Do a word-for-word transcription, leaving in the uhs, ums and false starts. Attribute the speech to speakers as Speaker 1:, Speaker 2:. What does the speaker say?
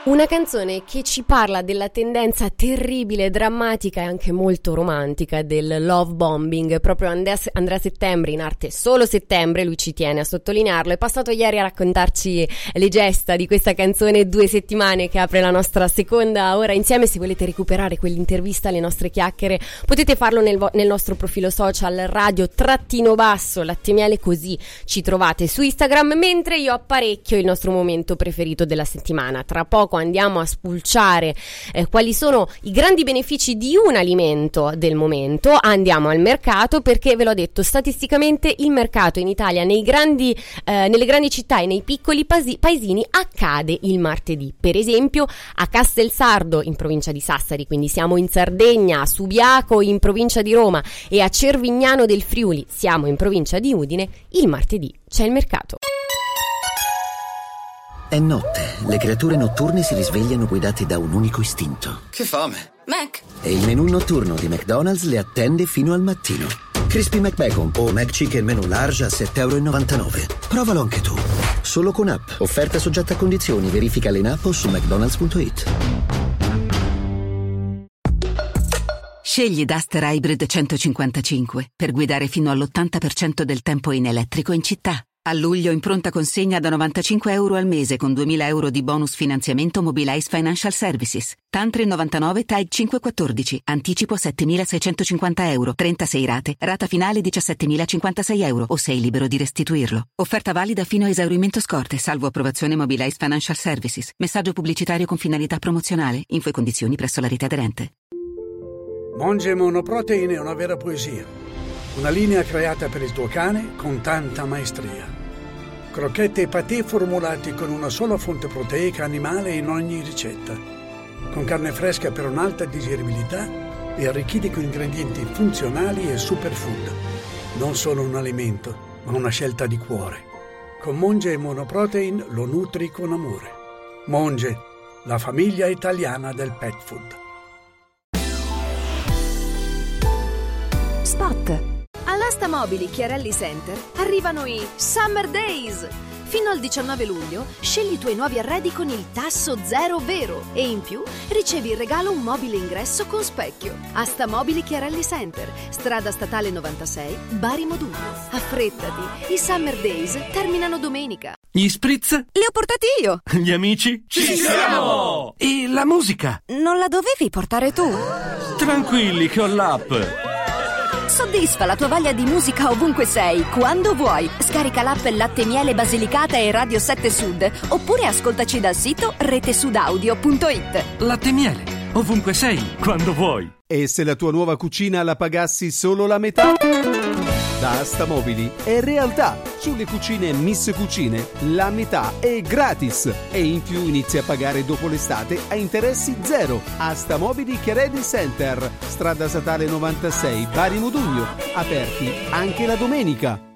Speaker 1: Una canzone che ci parla della tendenza terribile, drammatica e anche molto romantica del love bombing. Proprio Andrea, Andrea Settembre, in arte Solo Settembre, lui ci tiene a sottolinearlo, è passato ieri a raccontarci le gesta di questa canzone Due settimane, che apre la nostra seconda ora insieme. Se volete recuperare quell'intervista, le nostre chiacchiere, potete farlo nel, vo- nel nostro profilo social radio trattino basso Latte Miele, così ci trovate su Instagram, mentre io apparecchio il nostro momento preferito della settimana. Tra poco andiamo a spulciare eh, quali sono i grandi benefici di un alimento del momento. Andiamo al mercato, perché ve l'ho detto, statisticamente il mercato in Italia nei grandi, eh, nelle grandi città e nei piccoli pasi- paesini accade il martedì. Per esempio a Castelsardo in provincia di Sassari, quindi siamo in Sardegna, a Subiaco in provincia di Roma e a Cervignano del Friuli, siamo in provincia di Udine, il martedì c'è il mercato.
Speaker 2: È notte, le creature notturne si risvegliano guidate da un unico istinto.
Speaker 3: Che fame!
Speaker 4: Mac!
Speaker 2: E il menù notturno di McDonald's le attende fino al mattino. Crispy McBacon o McChicken menù large a sette e novantanove euro. Provalo anche tu. Solo con app. Offerta soggetta a condizioni. Verificale in app o su mcdonalds punto it.
Speaker 5: Scegli Duster Hybrid centocinquantacinque per guidare fino all'ottanta per cento del tempo in elettrico in città. A luglio in pronta consegna da novantacinque euro al mese con duemila euro di bonus finanziamento Mobilize Financial Services. TAN tre novantanove T A I cinquecentoquattordici. Anticipo settemilaseicentocinquanta euro. trentasei rate. Rata finale diciassettemilacinquantasei euro o sei libero di restituirlo. Offerta valida fino a esaurimento scorte, salvo approvazione Mobilize Financial Services. Messaggio pubblicitario con finalità promozionale. Info e condizioni presso la rete aderente.
Speaker 6: Monge Monoprotein è una vera poesia. Una linea creata per il tuo cane con tanta maestria. Crocchette e patè formulati con una sola fonte proteica animale in ogni ricetta. Con carne fresca per un'alta digeribilità e arricchiti con ingredienti funzionali e superfood. Non solo un alimento, ma una scelta di cuore. Con Monge e Monoprotein lo nutri con amore. Monge, la famiglia italiana del pet food.
Speaker 7: Spot. All'Asta Mobili Chiarelli Center arrivano i Summer Days. Fino al diciannove luglio scegli i tuoi nuovi arredi con il tasso zero vero e in più ricevi in regalo un mobile ingresso con specchio. Asta Mobili Chiarelli Center, strada statale novantasei, Bari Modugno. Affrettati, i Summer Days terminano domenica.
Speaker 8: Gli spritz?
Speaker 7: Li ho portati io.
Speaker 8: Gli amici?
Speaker 3: Ci siamo!
Speaker 8: E la musica?
Speaker 7: Non la dovevi portare tu?
Speaker 8: Tranquilli che ho l'app.
Speaker 7: Soddisfa la tua voglia di musica ovunque sei, quando vuoi. Scarica l'app Latte Miele Basilicata e Radio sette Sud, oppure ascoltaci dal sito retesudaudio punto it.
Speaker 8: Latte Miele, ovunque sei, quando vuoi.
Speaker 9: E se la tua nuova cucina la pagassi solo la metà? Da Asta Mobili è realtà. Sulle cucine Miss Cucine la metà è gratis e in più inizi a pagare dopo l'estate a interessi zero. Asta Mobili Chiarelli Center, strada statale novantasei, Bari Modugno, aperti anche la domenica.